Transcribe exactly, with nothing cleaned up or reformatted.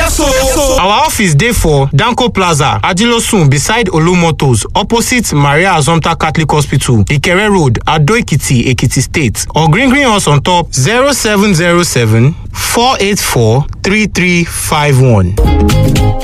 Yes, so. Our office dey for Danko Plaza, Ajilosun, beside Olumotos, opposite Maria Azomta Catholic Hospital, Ikere Road, Ado Ekiti, Ekiti State. Or green green us on top zero seven zero seven, four eight four, three three five one.